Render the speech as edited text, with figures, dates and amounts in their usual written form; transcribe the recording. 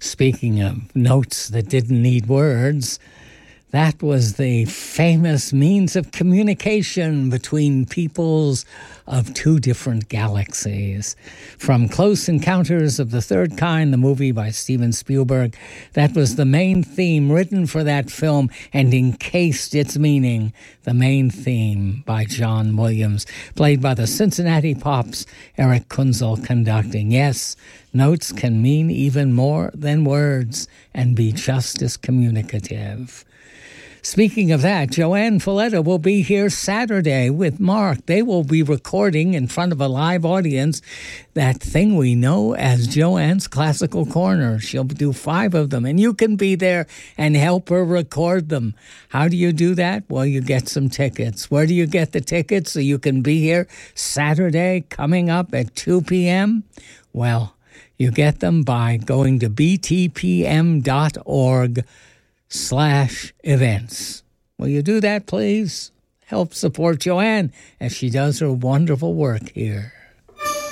Speaking of notes that didn't need words, that was the famous means of communication between peoples of two different galaxies. From Close Encounters of the Third Kind, the movie by Steven Spielberg, that was the main theme written for that film and encased its meaning. The main theme by John Williams, played by the Cincinnati Pops, Eric Kunzel conducting. Yes, notes can mean even more than words and be just as communicative. Speaking of that, Joanne Folletta will be here Saturday with Mark. They will be recording in front of a live audience that thing we know as Joanne's Classical Corner. She'll do 5 of them, and you can be there and help her record them. How do you do that? Well, you get some tickets. Where do you get the tickets so you can be here Saturday coming up at 2 p.m.? Well, you get them by going to btpm.org/events. Will you do that, please? Help support Joanne as she does her wonderful work here.